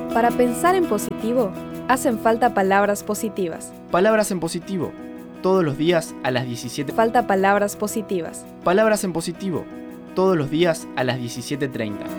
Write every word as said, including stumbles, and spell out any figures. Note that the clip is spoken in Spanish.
Para pensar en positivo, hacen falta palabras positivas. Palabras en positivo, todos los días a las diecisiete. Falta palabras positivas. Palabras en positivo, todos los días a las diecisiete treinta.